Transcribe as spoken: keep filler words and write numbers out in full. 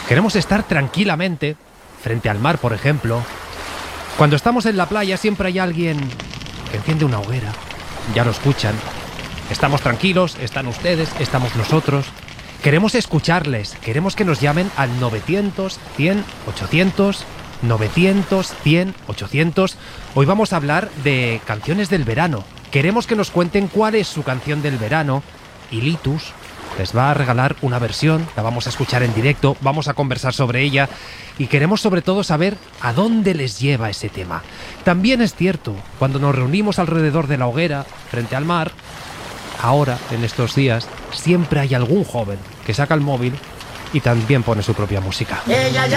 Queremos estar tranquilamente, frente al mar, por ejemplo. Cuando estamos en la playa siempre hay alguien que enciende una hoguera. Ya lo escuchan. Estamos tranquilos, están ustedes, estamos nosotros. Queremos escucharles, queremos que nos llamen al novecientos, cien, ochocientos, novecientos, cien, ochocientos. Hoy vamos a hablar de canciones del verano. Queremos que nos cuenten cuál es su canción del verano. Y Litus les va a regalar una versión, la vamos a escuchar en directo, vamos a conversar sobre ella y queremos sobre todo saber a dónde les lleva ese tema. También es cierto, cuando nos reunimos alrededor de la hoguera, frente al mar, ahora, en estos días, siempre hay algún joven que saca el móvil y también pone su propia música. Ella ya